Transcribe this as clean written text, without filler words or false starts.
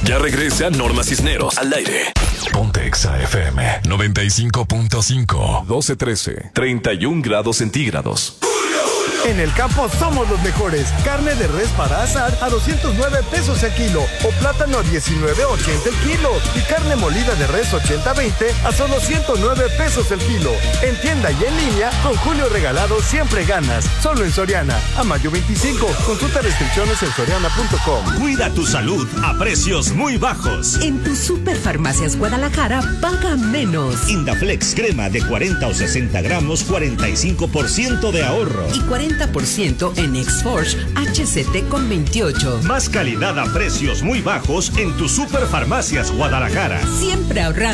Ya regresa Norma Cisneros al aire. Ponte Exa FM 95.5. 12-13, 31 grados centígrados. En el campo somos los mejores. Carne de res para asar a 209 pesos el kilo o plátano a 19.80 el kilo y carne molida de res 80-20 a solo 109 pesos el kilo. En tienda y en línea, con Julio Regalado siempre ganas. Solo en Soriana. A mayo 25. Consulta restricciones en soriana.com. Cuida tu salud a precios muy bajos. En tu Superfarmacias Guadalajara, paga menos. Indaflex crema de 40 o 60 gramos, 45% de ahorro. Y 40% en Exforge HCT con 28. Más calidad a precios muy bajos en tu Superfarmacias Guadalajara. Siempre ahorrando.